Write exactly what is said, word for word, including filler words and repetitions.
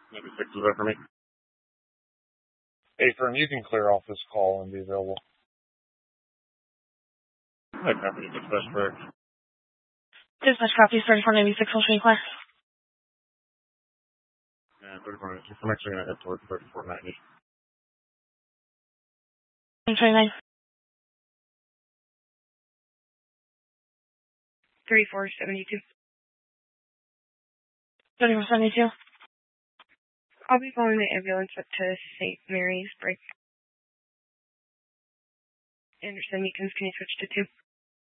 Maybe fixes that for me. Hey, firm, you can clear off this call and be available. I copy dispatch correct. Dispatch copy thirty-four ninety-six Ocean Class. Yeah, thirty-four ninety-six. I'm actually going to head toward thirty-four ninety. twenty-nine. thirty-four seventy-two. thirty-four seventy-two. I'll be following the ambulance up to Saint Mary's Break. Anderson, you can, can you switch to two?